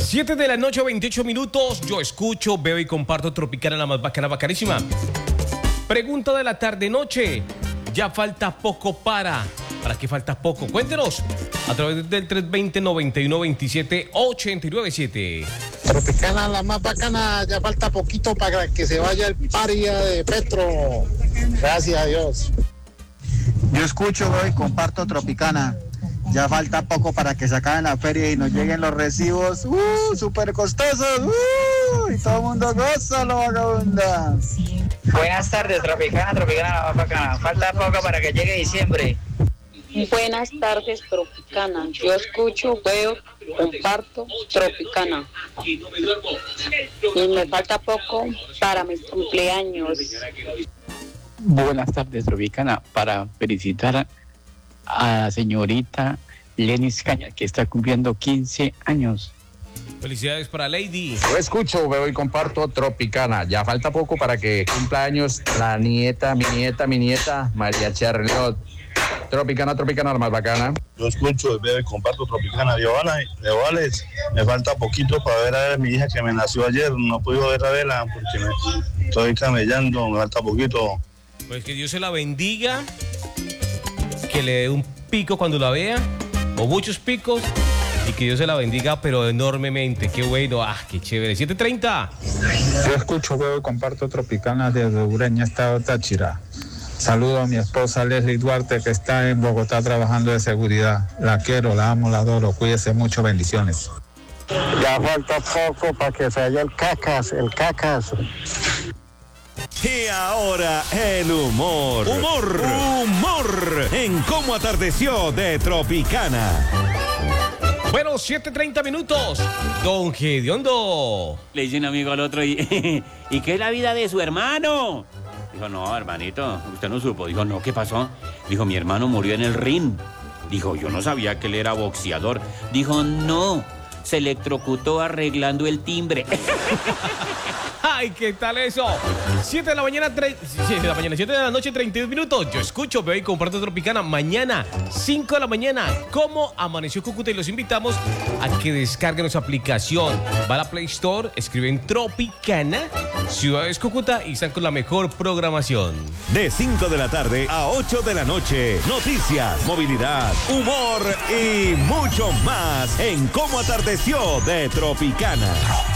7 de la noche, 28 minutos. Yo escucho, veo y comparto Tropicana, la más bacana, bacanísima. Pregunta de la tarde-noche. Ya falta poco para... ¿Para qué falta poco? Cuéntenos a través del 320-9127-897. Tropicana, la más bacana, ya falta poquito para que se vaya el paria de Petro. Gracias a Dios. Yo escucho, veo y comparto Tropicana. Ya falta poco para que se acaben la feria y nos lleguen los recibos súper costosos. Y todo el mundo goza, lo vagabunda. Buenas tardes, Tropicana, la más bacana. Falta poco para que llegue diciembre. Buenas tardes, Tropicana. Yo escucho, veo, comparto Tropicana. Y me falta poco para mis cumpleaños. Buenas tardes, Tropicana. Para felicitar a la señorita Lenis Caña, que está cumpliendo 15 años. Felicidades para Lady. Yo escucho, veo y comparto Tropicana. Ya falta poco para que cumpla años la mi nieta, María Charlotte. Tropicana, la más bacana. Yo escucho, veo y comparto Tropicana. De Ovales, me falta poquito para ver a mi hija que me nació ayer. No pude ver a verla porque me estoy camellando, me falta poquito. Pues que Dios se la bendiga, que le dé un pico cuando la vea, o muchos picos, y que Dios se la bendiga, pero enormemente. Qué bueno, qué chévere. 7:30. Yo escucho, veo y comparto Tropicana desde Ureña, Estado Táchira. Saludo a mi esposa Leslie Duarte, que está en Bogotá trabajando de seguridad. La quiero, la amo, la adoro. Cuídese mucho, bendiciones. Ya falta poco para que se vaya el cacas. Y ahora el humor. Humor en Cómo Atardeció de Tropicana. Bueno, 7:30 minutos. Don Gediondo. Le dice un amigo al otro, ¿y qué es la vida de su hermano? Dijo, no, hermanito, usted no supo. Dijo, no, ¿qué pasó? Dijo, mi hermano murió en el ring. Dijo, yo no sabía que él era boxeador. Dijo, no, se electrocutó arreglando el timbre. Ay, ¿qué tal eso? 7 de la mañana, 7 de la noche, 32 minutos. Yo escucho, veo y comparto Tropicana. Mañana, 5 de la mañana, ¿cómo amaneció Cúcuta? Y los invitamos a que descarguen nuestra aplicación. Va a la Play Store, escriben Tropicana, Ciudades Cúcuta y están con la mejor programación. De 5 de la tarde a 8 de la noche, noticias, movilidad, humor y mucho más en Cómo Atardeció de Tropicana.